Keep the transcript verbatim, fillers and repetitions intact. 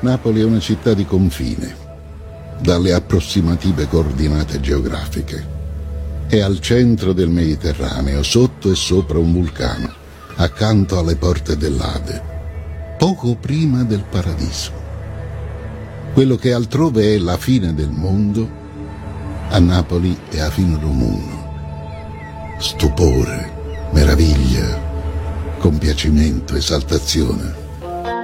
Napoli è una città di confine, dalle approssimative coordinate geografiche. È al centro del Mediterraneo, sotto e sopra un vulcano, accanto alle porte dell'Ade, poco prima del paradiso. Quello che altrove è la fine del mondo, a Napoli è a fine del mondo. Stupore, meraviglia, compiacimento, esaltazione.